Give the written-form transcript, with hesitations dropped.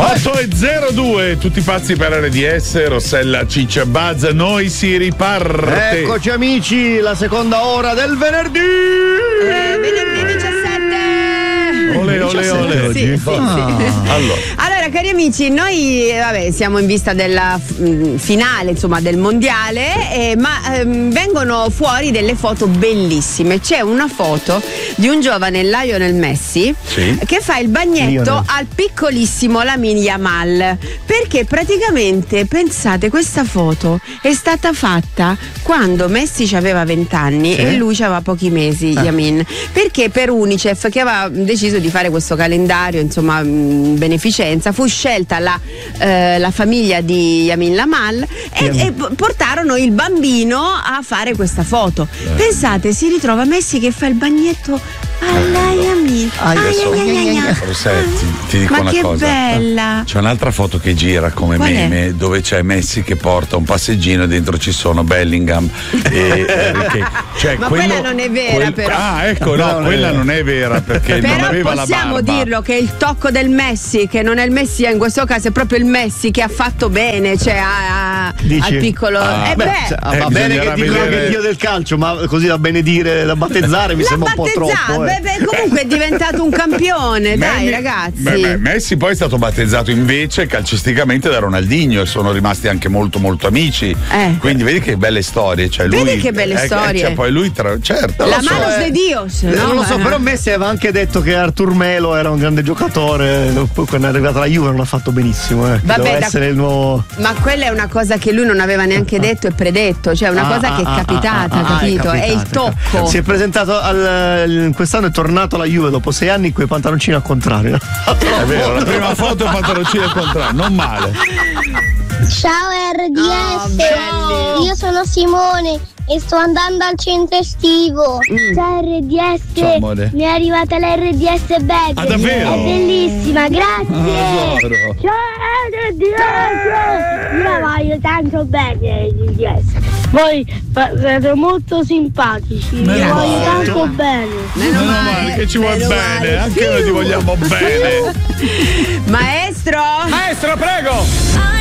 8:02, tutti pazzi per RDS, Rossella, Ciccia, Buzz, noi si riparte. Eccoci amici, la seconda ora del venerdì. Venerdì 17. Ole. Sì. Allora, cari amici, noi siamo in vista della finale, insomma, del mondiale, ma vengono fuori delle foto bellissime. C'è una foto di un giovane Lionel Messi che fa il bagnetto al piccolissimo Lamine Yamal, perché praticamente, pensate, questa foto è stata fatta quando Messi aveva 20 anni e lui aveva pochi mesi, Yamin, perché per Unicef, che aveva deciso di fare questo calendario, insomma, beneficenza, fu scelta la famiglia di Yamin Lamal e portarono il bambino a fare questa foto. Pensate, si ritrova Messi che fa il bagnetto alla Yamin. Ti dico una cosa. Ma che bella! C'è un'altra foto che gira come meme dove c'è Messi che porta un passeggino e dentro ci sono Bellingham ma quella non è vera, però. Quella non è vera perché però non aveva la barba. Possiamo dirlo che il tocco del Messi, che non è il Messi in questo caso, è proprio il Messi che ha fatto bene, cioè al piccolo. Va bene che dicono che è il dio del calcio, ma così da benedire, da battezzare mi sembra un po' troppo. Comunque è diventato un campione, dai ragazzi. Messi poi è stato battezzato invece calcisticamente da Ronaldinho e sono rimasti anche molto molto amici. Quindi vedi che belle storie. Cioè, vedi che belle storie. Poi lui certo. La manos de Dios. Non lo so, però Messi aveva anche detto che Artur Melo era un grande giocatore. Poi quando è arrivata la Juve non ha fatto benissimo. Doveva essere il nuovo. Ma quella è una cosa che lui non aveva neanche detto e predetto, cioè una cosa che è capitata, capito? È il tocco. Si è presentato quest'anno, è tornato alla Juve dopo 6 anni con i pantaloncini al contrario. È vero, la prima foto è pantaloncini al contrario, non male. Ciao RDS, io sono Simone e sto andando al centro estivo. Ciao RDS, ciao, amore. mi è arrivata la RDS bag. Ah, davvero? È bellissima, grazie. Ciao RDS, io la voglio tanto bene RDS. Voi siete molto simpatici, vi voglio tanto bene. Meno male che ci vuoi bene, anche noi ti vogliamo bene. Maestro, prego.